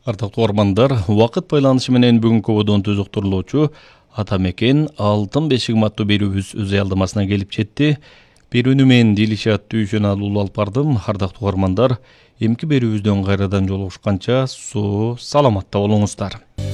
Ардактуу угармандар, убакыт байланышы менен бүгүнкү бодон түзүктүрүлүүчү Ата мекен алтын бешигим аттуу берүүбүз өз аялдамасына келип жетти. Берүүнү мен Дилишат Түйшөн алып бардым. Ардактуу угармандар, эмки берүүбүздөн кайрадан жолугушканча саламатта болуңуздар.